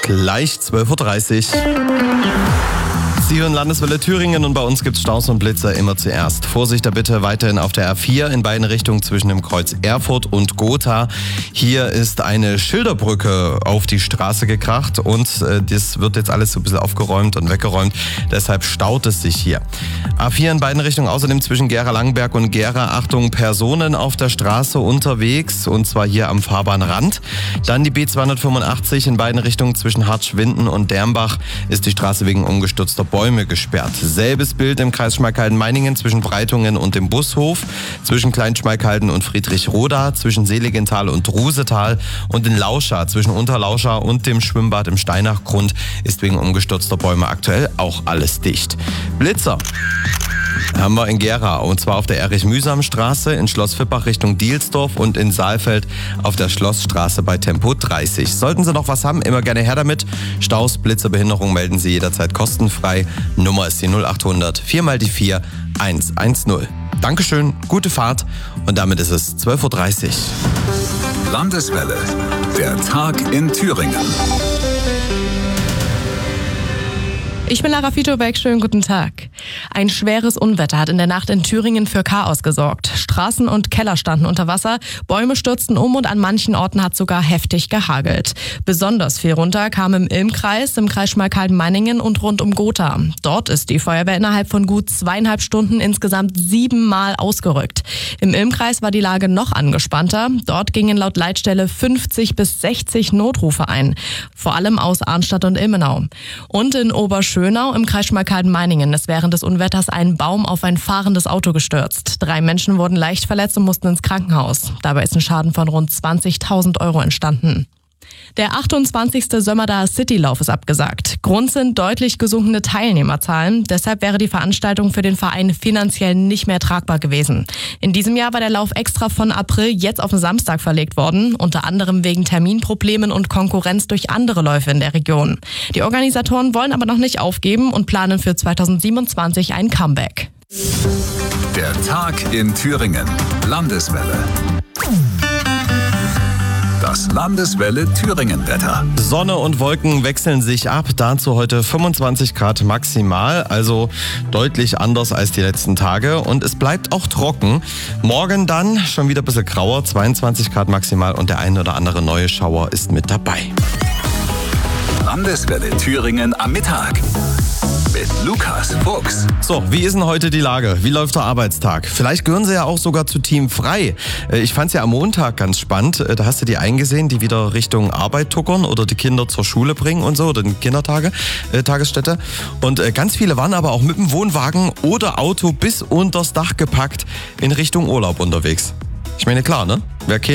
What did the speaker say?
gleich 12.30 Uhr. Sie hören Landeswelle Thüringen und bei uns gibt's Staus und Blitzer immer zuerst. Vorsicht da bitte weiterhin auf der R4 in beiden Richtungen zwischen dem Kreuz Erfurt und Gotha. Hier ist eine Schilderbrücke auf die Straße gekracht und das wird jetzt alles so ein bisschen aufgeräumt und weggeräumt. Deshalb staut es sich hier. A4 in beiden Richtungen außerdem zwischen Gera-Langenberg und Gera. Achtung, Personen auf der Straße unterwegs und zwar hier am Fahrbahnrand. Dann die B285 in beiden Richtungen zwischen Hartschwinden und Dermbach ist die Straße wegen umgestürzter Bäume gesperrt. Selbes Bild im Kreis Schmalkalden-Meiningen zwischen Breitungen und dem Bushof, zwischen Kleinschmalkalden und Friedrichroda, zwischen Seligenthal und Drusetal und in Lauscha zwischen Unterlauscha und dem Schwimmbad im Steinachgrund ist wegen umgestürzter Bäume aktuell auch alles dicht. Blitzer haben wir in Gera und zwar auf der Erich-Mühsam-Straße, in Schloss Vippach Richtung Dielsdorf und in Saalfeld auf der Schlossstraße bei Tempo 30. Sollten Sie noch was haben, immer gerne her damit. Staus, Blitzer, Behinderung melden Sie jederzeit kostenfrei. Nummer ist die 0800 4 mal die 4 110. Dankeschön, gute Fahrt und damit ist es 12.30 Uhr. Landeswelle, der Tag in Thüringen. Ich bin Lara Fitobeck, schönen guten Tag. Ein schweres Unwetter hat in der Nacht in Thüringen für Chaos gesorgt. Straßen und Keller standen unter Wasser, Bäume stürzten um und an manchen Orten hat sogar heftig gehagelt. Besonders viel runter kam im Ilm-Kreis, im Kreis Schmalkalden-Meiningen und rund um Gotha. Dort ist die Feuerwehr innerhalb von gut 2,5 Stunden insgesamt 7 Mal ausgerückt. Im Ilm-Kreis war die Lage noch angespannter. Dort gingen laut Leitstelle 50 bis 60 Notrufe ein. Vor allem aus Arnstadt und Ilmenau. Und in Oberschönau im Kreis Schmalkalden-Meiningen ist während des Unwetters ein Baum auf ein fahrendes Auto gestürzt. 3 Menschen wurden leicht verletzt und mussten ins Krankenhaus. Dabei ist ein Schaden von rund 20.000 Euro entstanden. Der 28. Sömmerdaer Citylauf ist abgesagt. Grund sind deutlich gesunkene Teilnehmerzahlen. Deshalb wäre die Veranstaltung für den Verein finanziell nicht mehr tragbar gewesen. In diesem Jahr war der Lauf extra von April jetzt auf den Samstag verlegt worden. Unter anderem wegen Terminproblemen und Konkurrenz durch andere Läufe in der Region. Die Organisatoren wollen aber noch nicht aufgeben und planen für 2027 ein Comeback. Der Tag in Thüringen. Landeswelle. Das Landeswelle Thüringen-Wetter. Sonne und Wolken wechseln sich ab. Dazu heute 25 Grad maximal, also deutlich anders als die letzten Tage. Und es bleibt auch trocken. Morgen dann schon wieder ein bisschen grauer, 22 Grad maximal und der ein oder andere neue Schauer ist mit dabei. Landeswelle Thüringen am Mittag. Mit Lukas Fuchs. So, wie ist denn heute die Lage? Wie läuft der Arbeitstag? Vielleicht gehören Sie ja auch sogar zu Team Frei. Ich fand es ja am Montag ganz spannend. Da hast du die eingesehen, die wieder Richtung Arbeit tuckern oder die Kinder zur Schule bringen und so oder in Tagesstätte. Und ganz viele waren aber auch mit dem Wohnwagen oder Auto bis unters Dach gepackt in Richtung Urlaub unterwegs. Ich meine, klar, ne? Wer